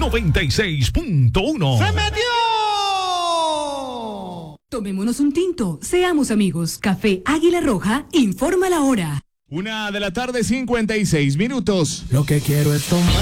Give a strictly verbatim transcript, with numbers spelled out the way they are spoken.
noventa y seis punto uno. ¡Se metió! Tomémonos un tinto, seamos amigos. Café Águila Roja informa la hora. Una de la tarde, cincuenta y seis minutos. Lo que quiero es tomar.